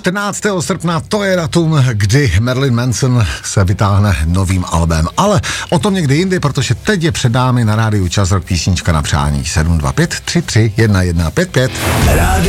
14. srpna, to je datum, kdy Marilyn Manson se vytáhne novým albem. Ale o tom někdy jindy, protože teď je před námi na rádiu Čas rock písnička na přání 725 33 1155.